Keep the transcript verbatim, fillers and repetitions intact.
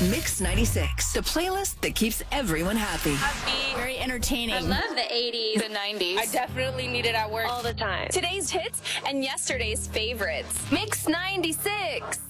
Mix ninety-six, the playlist that keeps everyone happy. Happy. Very entertaining. I love the eighties. The nineties. I definitely need it at work all the time. Today's hits and yesterday's favorites. Mix ninety-six.